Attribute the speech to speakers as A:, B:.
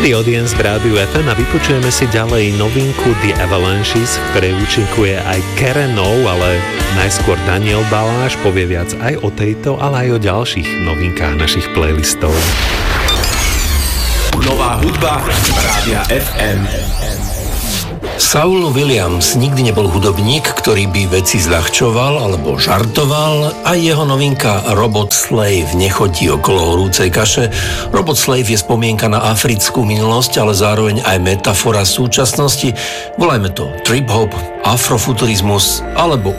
A: The Audience v Rádiu FM a vypočujeme si ďalej novinku The Avalanches, v ktorej účinkuje aj Karen O, ale najskôr Daniel Baláš povie viac aj o tejto, ale aj o ďalších novinkách našich playlistov.
B: Nová hudba Rádia FM.
C: Saul Williams nikdy nebol hudobník, ktorý by veci zľahčoval alebo žartoval, a jeho novinka Robot Slave nechodí okolo horúcej kaše. Robot Slave je spomienka na africkú minulosť, ale zároveň aj metafora súčasnosti. Volajme to trip-hop, afrofuturizmus alebo